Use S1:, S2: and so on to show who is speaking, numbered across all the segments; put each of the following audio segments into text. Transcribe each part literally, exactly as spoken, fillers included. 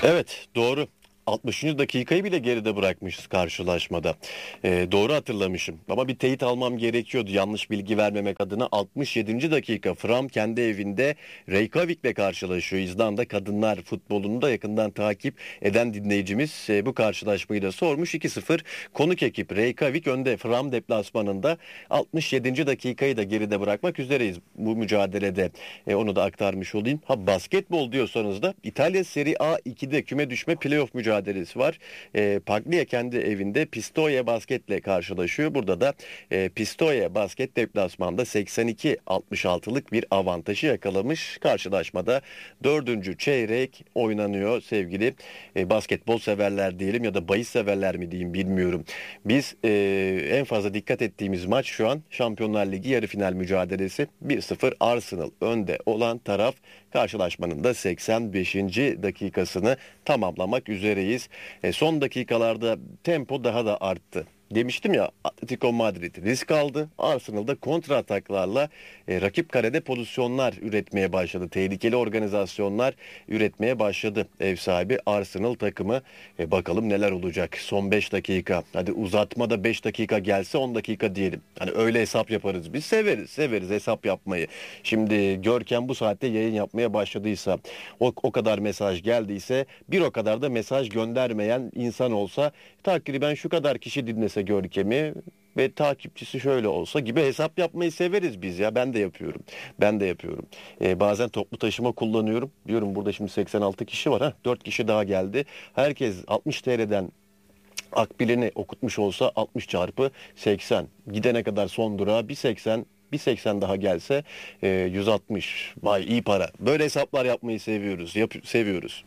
S1: Evet, doğru. altmışıncı dakikayı bile geride bırakmışız karşılaşmada. Ee, doğru hatırlamışım. Ama bir teyit almam gerekiyordu yanlış bilgi vermemek adına. altmış yedinci dakika Fram kendi evinde Reykjavik'le karşılaşıyor. İzlanda kadınlar futbolunu da yakından takip eden dinleyicimiz e, bu karşılaşmayı da sormuş. iki sıfır konuk ekip Reykjavik önde. Fram deplasmanında altmış yedinci dakikayı da geride bırakmak üzereyiz bu mücadelede. E, onu da aktarmış olayım. Ha, basketbol diyorsanız da İtalya Serie A ikide küme düşme playoff mücadelesi var. E, Paglia kendi evinde Pistoia Basket'le karşılaşıyor. Burada da e, Pistoia Basket deplasmanda seksen iki altmış altılık bir avantajı yakalamış. Karşılaşmada dördüncü çeyrek oynanıyor sevgili e, basketbol severler diyelim ya da bahis severler mi diyeyim bilmiyorum. Biz e, en fazla dikkat ettiğimiz maç şu an Şampiyonlar Ligi yarı final mücadelesi. bir sıfır Arsenal önde olan taraf karşılaşmanın da seksen beşinci dakikasını tamamlamak üzereyiz. E, son dakikalarda tempo daha da arttı. Demiştim ya, Atletico Madrid risk aldı. Arsenal'da kontra ataklarla e, rakip kalede pozisyonlar üretmeye başladı. Tehlikeli organizasyonlar üretmeye başladı ev sahibi Arsenal takımı. E, bakalım neler olacak. Son beş dakika. Hadi uzatmada beş dakika gelse on dakika diyelim. Hani öyle hesap yaparız. Biz severiz. Severiz hesap yapmayı. Şimdi Görkem bu saatte yayın yapmaya başladıysa, o, o kadar mesaj geldiyse, bir o kadar da mesaj göndermeyen insan olsa, takriben şu kadar kişi dinlese Görkem'i ve takipçisi şöyle olsa gibi hesap yapmayı severiz biz ya. Ben de yapıyorum. Ben de yapıyorum. Ee, bazen toplu taşıma kullanıyorum. Diyorum burada şimdi seksen altı kişi var. Ha, dört kişi daha geldi. Herkes altmış T L'den akbilini okutmuş olsa altmış çarpı seksen. Gidene kadar son durağa bir seksen bir seksen daha gelse e, yüz altmış. Vay iyi para. Böyle hesaplar yapmayı seviyoruz. Yap, seviyoruz.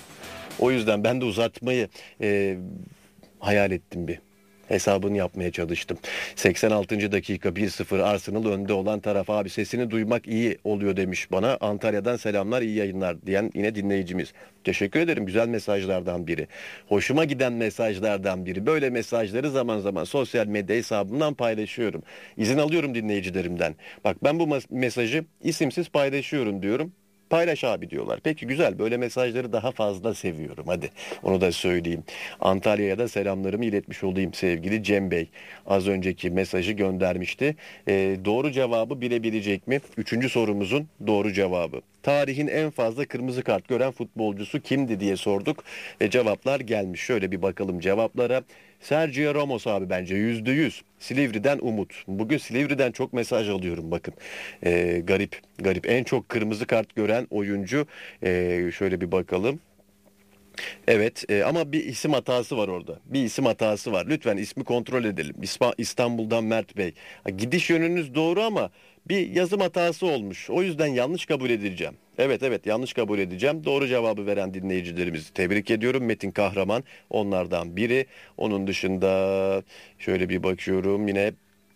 S1: O yüzden ben de uzatmayı e, hayal ettim bir. Hesabını yapmaya çalıştım. seksen altıncı dakika bir sıfır Arsenal önde olan taraf. Abi sesini duymak iyi oluyor demiş bana. Antalya'dan selamlar, iyi yayınlar diyen yine dinleyicimiz. Teşekkür ederim. Güzel mesajlardan biri. Hoşuma giden mesajlardan biri. Böyle mesajları zaman zaman sosyal medya hesabımdan paylaşıyorum. İzin alıyorum dinleyicilerimden. Bak ben bu mesajı isimsiz paylaşıyorum diyorum. Paylaş abi diyorlar. Peki güzel, böyle mesajları daha fazla seviyorum. Hadi onu da söyleyeyim. Antalya'ya da selamlarımı iletmiş olayım sevgili Cem Bey. Az önceki mesajı göndermişti. Ee, doğru cevabı bilebilecek mi? Üçüncü sorumuzun doğru cevabı. Tarihin en fazla kırmızı kart gören futbolcusu kimdi diye sorduk. E, cevaplar gelmiş. Şöyle bir bakalım cevaplara. Sergio Ramos abi bence yüzde yüz. Silivri'den Umut. Bugün Silivri'den çok mesaj alıyorum bakın. Ee, garip garip. En çok kırmızı kart gören oyuncu. Ee, şöyle bir bakalım. Evet e, ama bir isim hatası var orada. Bir isim hatası var. Lütfen ismi kontrol edelim. İspa- İstanbul'dan Mert Bey. Ha, gidiş yönünüz doğru ama bir yazım hatası olmuş. O yüzden yanlış kabul edeceğim. Evet evet yanlış kabul edeceğim. Doğru cevabı veren dinleyicilerimizi tebrik ediyorum. Metin Kahraman onlardan biri. Onun dışında şöyle bir bakıyorum yine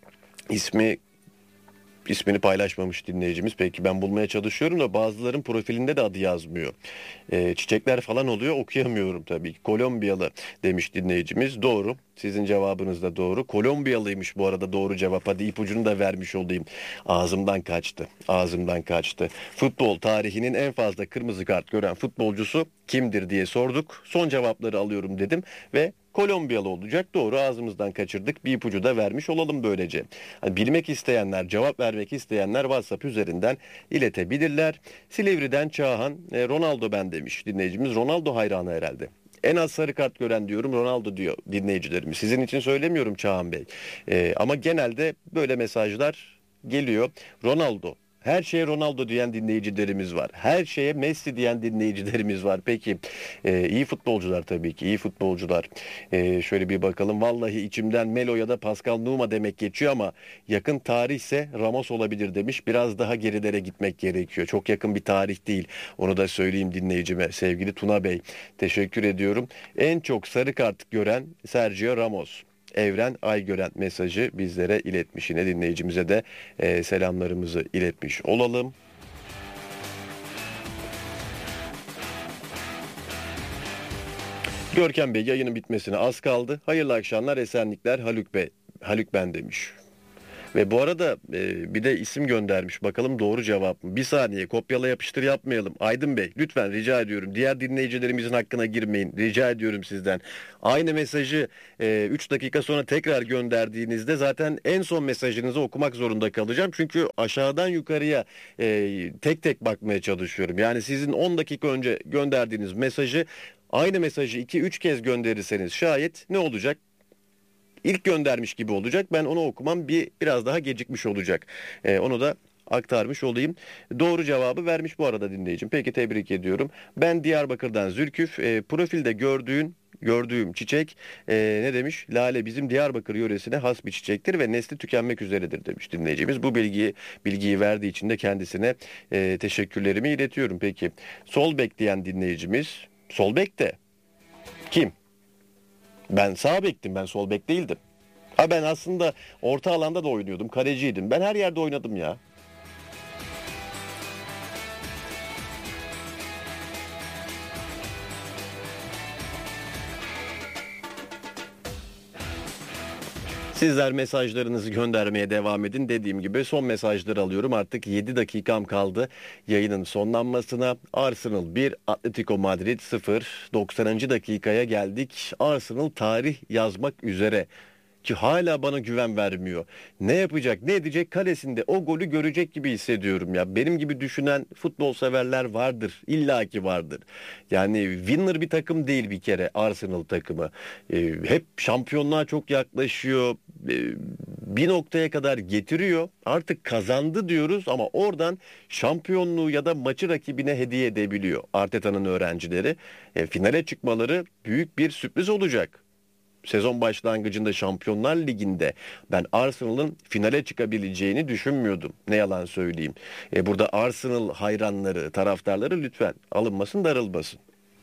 S1: ismi ismini paylaşmamış dinleyicimiz. Peki ben bulmaya çalışıyorum da bazıların profilinde de adı yazmıyor. Ee, çiçekler falan oluyor, okuyamıyorum tabii. Kolombiyalı demiş dinleyicimiz. Doğru. Sizin cevabınız da doğru. Kolombiyalıymış bu arada doğru cevap. Hadi ipucunu da vermiş olayım. Ağzımdan kaçtı. Ağzımdan kaçtı. Futbol tarihinin en fazla kırmızı kart gören futbolcusu kimdir diye sorduk. Son cevapları alıyorum dedim ve Kolombiyalı olacak. Doğru, ağzımızdan kaçırdık. Bir ipucu da vermiş olalım böylece. Hani bilmek isteyenler, cevap vermek isteyenler WhatsApp üzerinden iletebilirler. Silivri'den Çağhan, e, Ronaldo ben demiş dinleyicimiz. Ronaldo hayranı herhalde. En az sarı kart gören diyorum Ronaldo diyor dinleyicilerimiz. Sizin için söylemiyorum Çağhan Bey. E, ama genelde böyle mesajlar geliyor. Ronaldo. Her şeye Ronaldo diyen dinleyicilerimiz var. Her şeye Messi diyen dinleyicilerimiz var. Peki e, iyi futbolcular tabii ki iyi futbolcular. E, şöyle bir bakalım. Vallahi içimden Melo ya da Pascal Nouma demek geçiyor ama yakın tarih ise Ramos olabilir demiş. Biraz daha gerilere gitmek gerekiyor. Çok yakın bir tarih değil. Onu da söyleyeyim dinleyicime. Sevgili Tuna Bey teşekkür ediyorum. En çok sarı kart gören Sergio Ramos. Evren Aygören mesajı bizlere iletmiş. Yine dinleyicimize de e, selamlarımızı iletmiş olalım. Görkem Bey yayının bitmesine az kaldı. Hayırlı akşamlar, esenlikler Haluk Bey. Haluk ben demiş. Ve bu arada e, bir de isim göndermiş. Bakalım doğru cevap mı? Bir saniye, kopyala yapıştır yapmayalım. Aydın Bey, lütfen rica ediyorum. Diğer dinleyicilerimizin hakkına girmeyin. Rica ediyorum sizden. Aynı mesajı üç dakika sonra tekrar gönderdiğinizde zaten en son mesajınızı okumak zorunda kalacağım. Çünkü aşağıdan yukarıya e, tek tek bakmaya çalışıyorum. Yani sizin on dakika önce gönderdiğiniz mesajı, aynı mesajı iki üç kez gönderirseniz şayet ne olacak? İlk göndermiş gibi olacak. Ben onu okumam bir biraz daha gecikmiş olacak. Ee, onu da aktarmış olayım. Doğru cevabı vermiş bu arada dinleyicim. Peki, tebrik ediyorum. Ben Diyarbakır'dan Zülküf. E, profilde gördüğün gördüğüm çiçek e, ne demiş? Lale bizim Diyarbakır yöresine has bir çiçektir ve nesli tükenmek üzeredir demiş dinleyicimiz. Bu bilgiyi bilgiyi verdiği için de kendisine e, teşekkürlerimi iletiyorum. Peki, sol bek diyen dinleyicimiz, sol bek de kim? Ben sağ bektim, ben sol bek değildim. Ha, ben aslında orta alanda da oynuyordum, kaleciydim. Ben her yerde oynadım ya. Sizler mesajlarınızı göndermeye devam edin. Dediğim gibi son mesajları alıyorum. Artık yedi dakikam kaldı yayının sonlanmasına. Arsenal bir, Atletico Madrid sıfır. doksanıncı dakikaya geldik. Arsenal tarih yazmak üzere. Ki hala bana güven vermiyor. Ne yapacak, ne edecek, kalesinde o golü görecek gibi hissediyorum ya. Benim gibi düşünen futbol severler vardır. İlla ki vardır. Yani winner bir takım değil bir kere Arsenal takımı. Ee, hep şampiyonluğa çok yaklaşıyor. Ee, bir noktaya kadar getiriyor. Artık kazandı diyoruz ama oradan şampiyonluğu ya da maçı rakibine hediye edebiliyor. Arteta'nın öğrencileri. E, finale çıkmaları büyük bir sürpriz olacak. Sezon başlangıcında Şampiyonlar Ligi'nde ben Arsenal'ın finale çıkabileceğini düşünmüyordum. Ne yalan söyleyeyim. E, burada Arsenal hayranları, taraftarları lütfen alınmasın, darılmasın.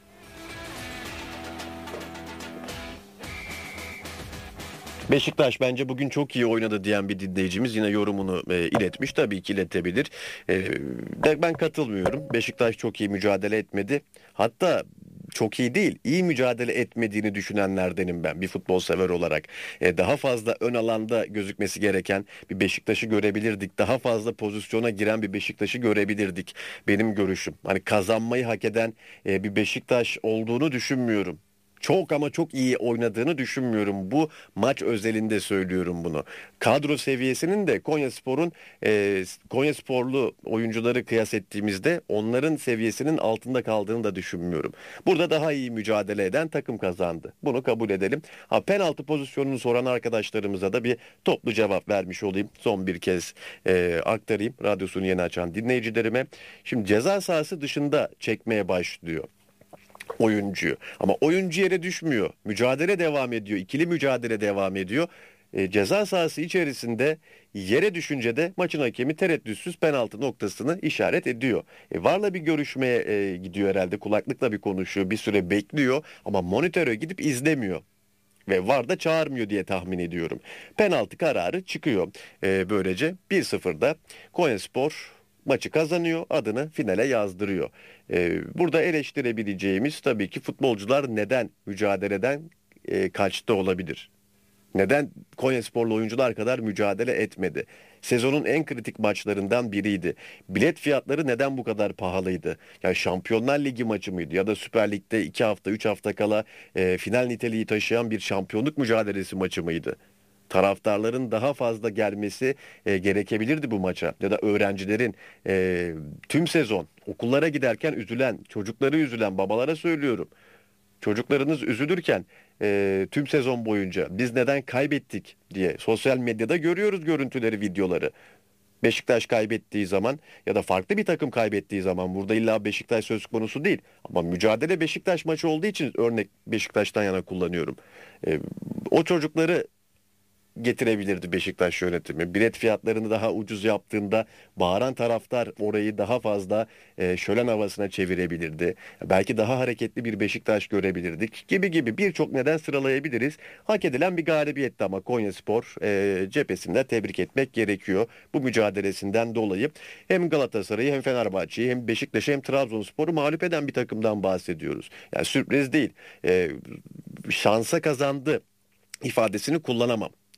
S1: Beşiktaş bence bugün çok iyi oynadı diyen bir dinleyicimiz yine yorumunu e, iletmiş. Tabii ki iletebilir. E, de ben katılmıyorum. Beşiktaş çok iyi mücadele etmedi. Hatta çok iyi değil, iyi mücadele etmediğini düşünenlerdenim ben bir futbol sever olarak. E, daha fazla ön alanda gözükmesi gereken bir Beşiktaş'ı görebilirdik. Daha fazla pozisyona giren bir Beşiktaş'ı görebilirdik. Benim görüşüm. Hani kazanmayı hak eden e, bir Beşiktaş olduğunu düşünmüyorum. Çok ama çok iyi oynadığını düşünmüyorum. Bu maç özelinde söylüyorum bunu. Kadro seviyesinin de Konyaspor'un e, Konyasporlu oyuncuları kıyas ettiğimizde onların seviyesinin altında kaldığını da düşünmüyorum. Burada daha iyi mücadele eden takım kazandı. Bunu kabul edelim. Ha, penaltı pozisyonunu soran arkadaşlarımıza da bir toplu cevap vermiş olayım. Son bir kez e, aktarayım radyosunu yeni açan dinleyicilerime. Şimdi ceza sahası dışında çekmeye başlıyor oyuncuyu. Ama oyuncu yere düşmüyor. Mücadele devam ediyor. İkili mücadele devam ediyor. E, ceza sahası içerisinde yere düşünce de maçın hakemi tereddütsüz penaltı noktasını işaret ediyor. E, VAR'la bir görüşmeye e, gidiyor herhalde. Kulaklıkla bir konuşuyor. Bir süre bekliyor ama monitöre gidip izlemiyor. Ve VAR da çağırmıyor diye tahmin ediyorum. Penaltı kararı çıkıyor. E, böylece bir sıfırda Konyaspor maçı kazanıyor, adını finale yazdırıyor. Ee, burada eleştirebileceğimiz tabii ki futbolcular neden mücadeleden e, kaçtı olabilir. Neden Konyasporlu oyuncular kadar mücadele etmedi? Sezonun en kritik maçlarından biriydi. Bilet fiyatları neden bu kadar pahalıydı? Yani Şampiyonlar Ligi maçı mıydı? Ya da Süper Lig'de iki hafta, üç hafta kala e, final niteliği taşıyan bir şampiyonluk mücadelesi maçı mıydı? Taraftarların daha fazla gelmesi e, gerekebilirdi bu maça. Ya da öğrencilerin e, tüm sezon okullara giderken üzülen, çocukları üzülen babalara söylüyorum. Çocuklarınız üzülürken e, tüm sezon boyunca biz neden kaybettik diye sosyal medyada görüyoruz görüntüleri, videoları. Beşiktaş kaybettiği zaman ya da farklı bir takım kaybettiği zaman, burada illa Beşiktaş söz konusu değil. Ama mücadele Beşiktaş maçı olduğu için örnek Beşiktaş'tan yana kullanıyorum. E, o çocukları getirebilirdi Beşiktaş yönetimi. Bilet fiyatlarını daha ucuz yaptığında bağıran taraftar orayı daha fazla e, şölen havasına çevirebilirdi. Belki daha hareketli bir Beşiktaş görebilirdik gibi gibi birçok neden sıralayabiliriz. Hak edilen bir galibiyetti ama Konyaspor e, cephesinde tebrik etmek gerekiyor. Bu mücadelesinden dolayı hem Galatasaray'ı hem Fenerbahçe'yi hem Beşiktaş'ı hem Trabzonspor'u mağlup eden bir takımdan bahsediyoruz. Yani sürpriz değil. E, şansa kazandı ifadesini kullanamam.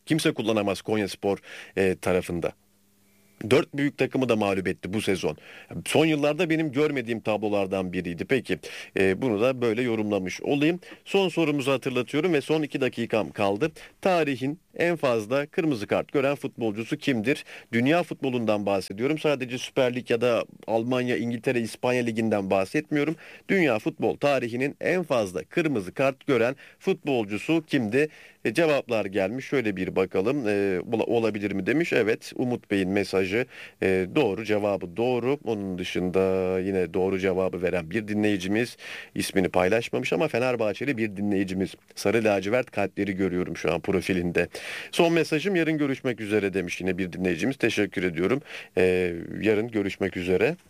S1: kimse kullanamaz Konyaspor e, tarafında. Dört büyük takımı da mağlup etti bu sezon. Son yıllarda benim görmediğim tablolardan biriydi. Peki e, bunu da böyle yorumlamış olayım. Son sorumuzu hatırlatıyorum ve son iki dakikam kaldı. Tarihin en fazla kırmızı kart gören futbolcusu kimdir? Dünya futbolundan bahsediyorum. Sadece Süper Lig ya da Almanya, İngiltere, İspanya Ligi'nden bahsetmiyorum. Dünya futbol tarihinin en fazla kırmızı kart gören futbolcusu kimdi? E, cevaplar gelmiş. Şöyle bir bakalım. E, olabilir mi demiş. Evet. Umut Bey'in mesajı e, doğru. Cevabı doğru. Onun dışında yine doğru cevabı veren bir dinleyicimiz ismini paylaşmamış ama Fenerbahçeli bir dinleyicimiz. Sarı lacivert kalpleri görüyorum şu an profilinde. Son mesajım yarın görüşmek üzere demiş yine bir dinleyicimiz. Teşekkür ediyorum. E, yarın görüşmek üzere.